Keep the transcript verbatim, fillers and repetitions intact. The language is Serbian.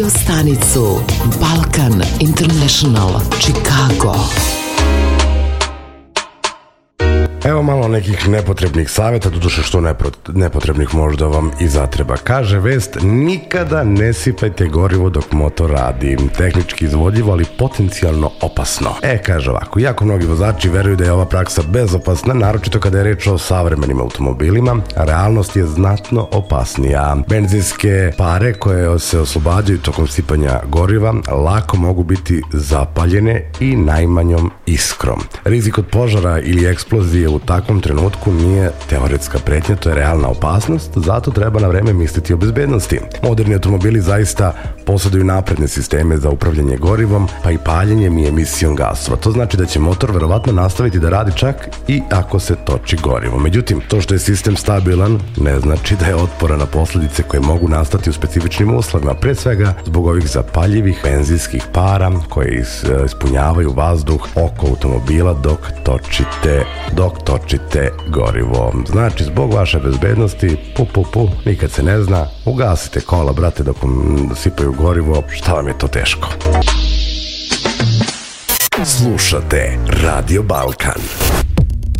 Stanicu Balkan International Chicago. Evo malo nekih nepotrebnih savjeta, doduše što nepotrebnih možda vam i zatreba. Kaže vest, nikada ne sipajte gorivo dok motor radi. Tehnički izvodljivo, ali potencijalno opasno. E, kaže ovako, jako mnogi vozači veruju da je ova praksa bezopasna, naročito kada je reč o savremenim automobilima. Realnost je znatno opasnija. Benzinske pare koje se oslobađaju tokom sipanja goriva lako mogu biti zapaljene i najmanjom iskrom. Rizik od požara ili eksplozije u takvom trenutku nije teoretska pretnja, to je realna opasnost, zato treba na vreme misliti o bezbednosti. Moderni automobili zaista posjeduju napredne sisteme za upravljanje gorivom, pa i paljenjem i emisijom gasova. To znači da će motor verovatno nastaviti da radi čak i ako se toči gorivo. Međutim, to što je sistem stabilan ne znači da je otporan na posljedice koje mogu nastati u specifičnim uslovima, pre svega zbog ovih zapaljivih benzinskih para koje ispunjavaju vazduh oko automobila dok točite dok točite gorivo. Znači, zbog vaše bezbednosti, pu, pu, pu, nikad se ne zna, ugasite kola, brate, dok vam sipaju gorivo, šta vam je to teško? Slušate Radio Balkan.